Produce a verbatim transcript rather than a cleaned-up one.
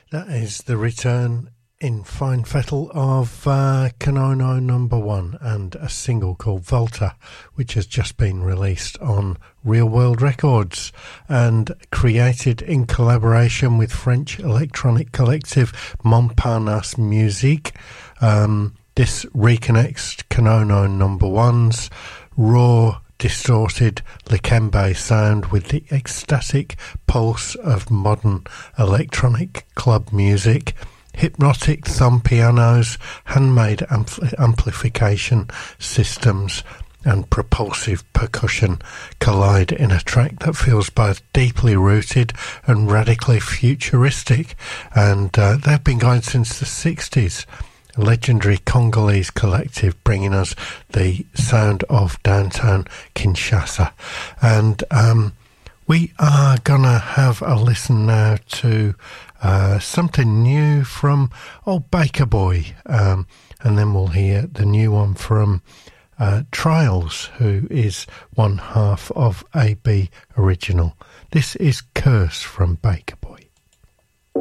That is the return in fine fettle of uh, Kanono number one and a single called Volta, which has just been released on Real World Records and created in collaboration with French electronic collective Montparnasse Musique. Um, this reconnects Kanono number one's raw, distorted Likembe sound with the ecstatic pulse of modern electronic club music. Hypnotic thumb pianos, handmade ampl- amplification systems and propulsive percussion collide in a track that feels both deeply rooted and radically futuristic. And uh, they've been going since the sixties. Legendary Congolese collective bringing us the sound of downtown Kinshasa. And um, we are gonna have a listen now to uh, something new from old Baker Boy, um, and then we'll hear the new one from uh, Trials, who is one half of A B Original. This is Curse from Baker Boy.